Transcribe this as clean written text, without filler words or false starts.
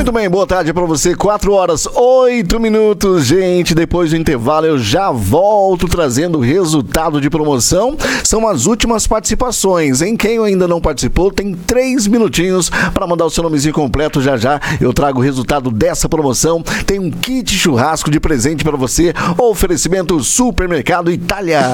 Muito bem, boa tarde pra você, 4h08, gente. Depois do intervalo eu já volto trazendo o resultado de promoção. São as últimas participações, hein? Quem ainda não participou tem 3 minutinhos para mandar o seu nomezinho completo. Já eu trago o resultado dessa promoção. Tem um kit churrasco de presente para você. Oferecimento Supermercado Itália.